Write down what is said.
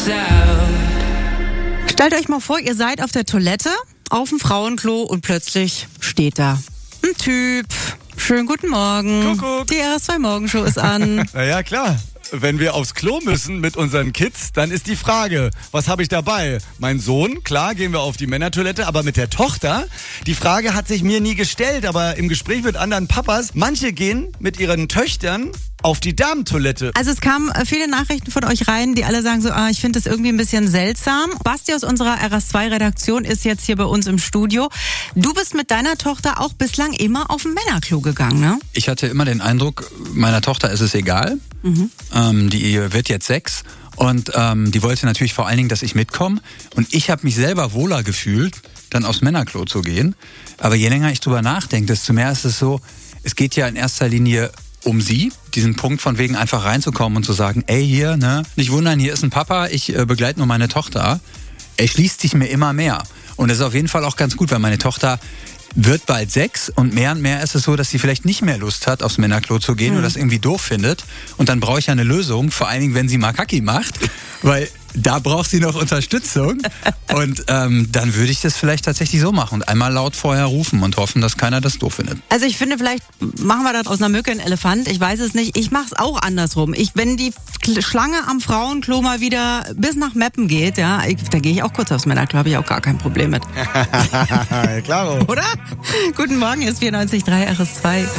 Stellt euch mal vor, ihr seid auf der Toilette, auf dem Frauenklo und plötzlich steht da ein Typ. Schönen guten Morgen. Kuckuck. Die RS2 Morgenshow ist an. Na ja, klar. Wenn wir aufs Klo müssen mit unseren Kids, dann ist die Frage, was habe ich dabei? Mein Sohn, klar, gehen wir auf die Männertoilette, aber mit der Tochter, die Frage hat sich mir nie gestellt, aber im Gespräch mit anderen Papas, manche gehen mit ihren Töchtern auf die Damentoilette. Also es kamen viele Nachrichten von euch rein, die alle sagen so, ich finde das irgendwie ein bisschen seltsam. Basti aus unserer RS2-Redaktion ist jetzt hier bei uns im Studio. Du bist mit deiner Tochter auch bislang immer auf dem Männerklo gegangen, ne? Ich hatte immer den Eindruck, meiner Tochter ist es egal. Die wird jetzt 6 und die wollte natürlich vor allen Dingen, dass ich mitkomme. Und ich habe mich selber wohler gefühlt, dann aufs Männerklo zu gehen. Aber je länger ich drüber nachdenke, desto mehr ist es so, es geht ja in erster Linie um sie, diesen Punkt von wegen einfach reinzukommen und zu sagen, ey hier, ne, nicht wundern, hier ist ein Papa, ich begleite nur meine Tochter. Erschließt sich mir immer mehr. Und das ist auf jeden Fall auch ganz gut, weil meine Tochter wird bald 6 und mehr ist es so, dass sie vielleicht nicht mehr Lust hat, aufs Männerklo zu gehen oder das irgendwie doof findet. Und dann brauche ich ja eine Lösung, vor allen Dingen, wenn sie mal Kacki macht, weil da braucht sie noch Unterstützung. Und dann würde ich das vielleicht tatsächlich so machen und einmal laut vorher rufen und hoffen, dass keiner das doof findet. Also ich finde, vielleicht machen wir das aus einer Mücke einen Elefant. Ich weiß es nicht. Ich mache es auch andersrum. Wenn die Schlange am Frauenklo mal wieder bis nach Meppen geht, ja, da gehe ich auch kurz aufs Männerklo, habe ich auch gar kein Problem mit. Klaro. Oder? Guten Morgen, ist 94.3 RS2.